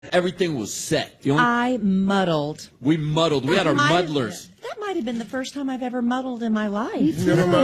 Everything was set. I muddled. We muddled. We had our muddlers. That might have been the first time I've ever muddled in my life.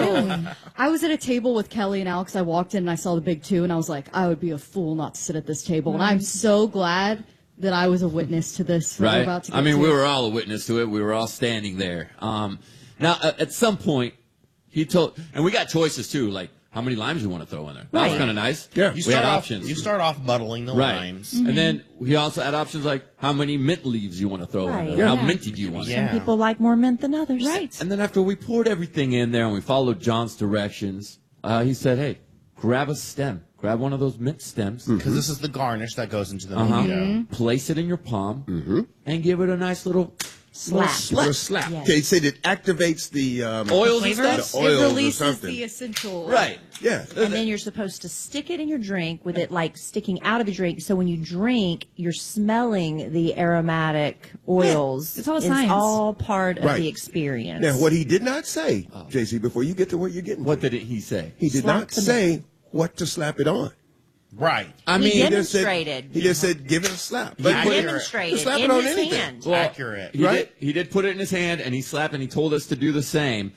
I was at a table with Kelly and Alex. I walked in and I saw the big two, and I was like, I would be a fool not to sit at this table. And I'm so glad that I was a witness to this. Right. I mean, we were all a witness to it. We were all standing there. Now, at some point, he told, and we got choices too, like how many limes you want to throw in there. That was kind of nice. Yeah. We had options. You start off muddling the limes. And then he also had options like how many mint leaves you want to throw in there. How minty do you want it? Some people like more mint than others. Right. And then after we poured everything in there and we followed John's directions, he said, hey, grab a stem. Grab one of those mint stems. Because this is the garnish that goes into the mojito. Place it in your palm and give it a nice little slap. Little slap. Yes. Okay, said it activates the oils and stuff. The oils it or releases something. the essential. Right. Yeah. And then you're supposed to stick it in your drink with it like sticking out of the drink. So when you drink, you're smelling the aromatic oils. It's all science. It's all part of Right. the experience. Now, what he did not say, JC, before you get to where you're getting, What did he say? he did Slap not the say what to slap it on. Right. I He mean, demonstrated. He just said, give it a slap. He But put it- demonstrated slap it in on his anything. hand. Well, Accurate. He did put it in his hand, and he slapped, and he told us to do the same.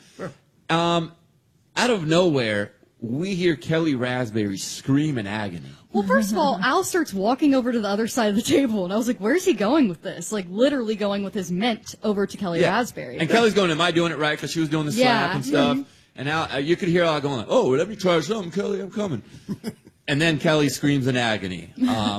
Out of nowhere, we hear Kelly Raspberry scream in agony. Well, first of all, Al starts walking over to the other side of the table, and I was like, where's he going with this? Like, literally going with his mint over to Kelly Raspberry. And Kelly's going, am I doing it right? Because she was doing the slap and stuff. And now you could hear Al going, like, oh, let me try something, Kelly, I'm coming. And then Kelly screams in agony.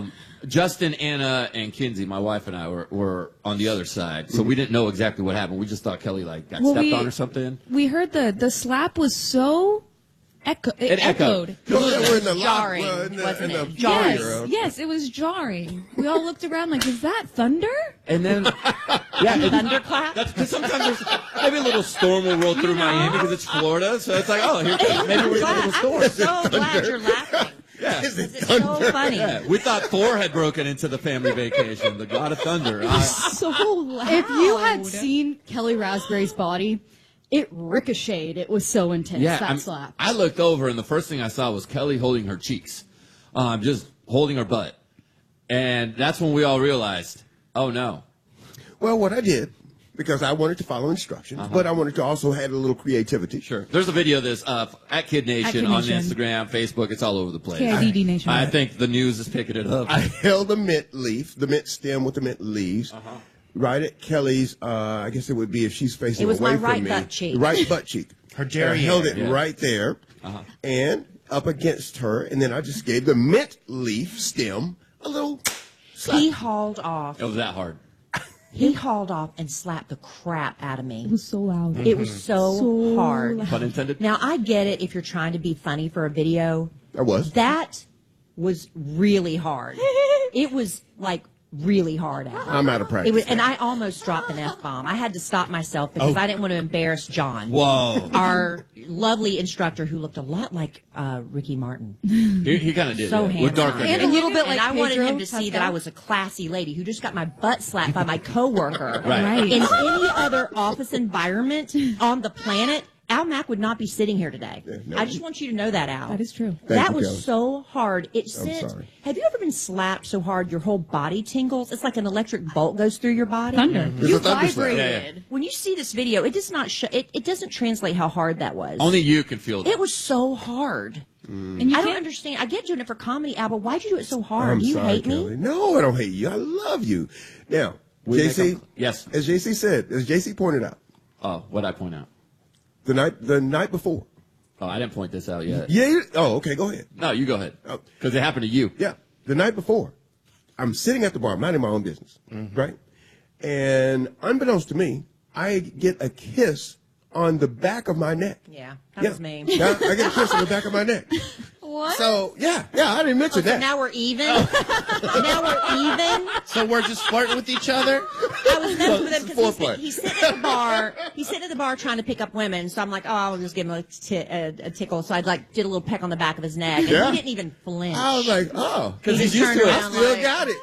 Justin, Anna, and Kinsey, my wife and I, were on the other side, so we didn't know exactly what happened. We just thought Kelly got stepped on or something. We heard the slap was so it echoed. No, we're in the Jarring, wasn't it? Jarring. Yes, it was jarring. We all looked around like, is that thunder? And then, Thunderclap? That's because sometimes there's maybe a little storm will roll through Miami because it's Florida, so it's like, oh, maybe we're getting a little storm. I'm so glad you're laughing. Yeah. It's so funny. Yeah, we thought Thor had broken into the family vacation, the god of thunder. So loud. If you had seen Kelly Raspberry's body, it ricocheted. It was so intense, that slap. I looked over, and the first thing I saw was Kelly holding her cheeks, just holding her butt. And that's when we all realized, oh, no. Well, what I did, because I wanted to follow instructions, but I wanted to also add a little creativity. Sure. There's a video of this at Kid Nation on Nation. Instagram, Facebook. It's all over the place. KIDD Nation. I think the news is picking it up. I held the mint leaf, the mint stem with the mint leaves, right at Kelly's, I guess it would be if she's facing It was away my from right me. butt cheek. Right butt cheek. Her And I derriere. held it right there and up against her, and then I just gave the mint leaf stem a little slap. He hauled off. It was that hard. He hauled off and slapped the crap out of me. It was so loud. It was so hard. Pun intended. Now, I get it if you're trying to be funny for a video. I was. That was really hard. It was like really hard. Al. I'm out of practice. It was, and I almost dropped an F-bomb. I had to stop myself because I didn't want to embarrass John. Whoa. Our lovely instructor who looked a lot like Ricky Martin. He kind of did. So With handsome. darker hair. And a little bit like And I wanted Pedro him to see that Pascal. I was a classy lady who just got my butt slapped by my coworker. Right. In any other office environment on the planet, Al Mack would not be sitting here today. no. I just want you to know that, Al. That is true. That you, was Kelly. so hard. It sent. sorry. Have you ever been slapped so hard your whole body tingles? It's like an electric bolt goes through your body. Thunder. You It's a thunder slap. vibrated. When you see this video, it does not show. It doesn't translate how hard that was. Only you can feel that. It was so hard. And you I don't can't understand. I get doing it for comedy, Al, but why'd you do it so hard? I'm Do you sorry, hate Kelly. me? No, I don't hate you. I love you. Now, We make JC, up- yes. as JC said, as JC pointed out, Oh, what'd I point out? the night before. Oh, I didn't point this out yet. Yeah. Oh, okay. Go ahead. No, you go ahead. Oh. Because it happened to you. Yeah, the night before, I'm sitting at the bar, minding my own business, right? And unbeknownst to me, I get a kiss on the back of my neck. Yeah, that was me. Yeah, I get a kiss on the back of my neck. What? So yeah, I didn't mention So that. now we're even. Now we're even. So we're just flirting with each other? I was messing with him because foreplay. he's sitting at the bar. He's sitting at the bar trying to pick up women. So I'm like, oh, I'll just give him a tickle. So I did a little peck on the back of his neck, and Yeah. he didn't even flinch. I was like, oh, Because He he's just used to turned it. I around still like- got it.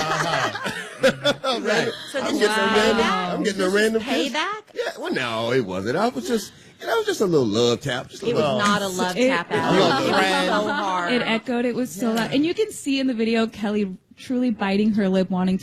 Yeah. Right. So I'm this getting was a random. payback? I'm getting a This was random kiss. payback? Yeah. Well, no, it wasn't. I was just, it was just a little love tap. Just a It was little. not a love It- tap out. Little It was friend. so hard. It echoed. It was so loud. And you can see in the video Kelly truly biting her lip, wanting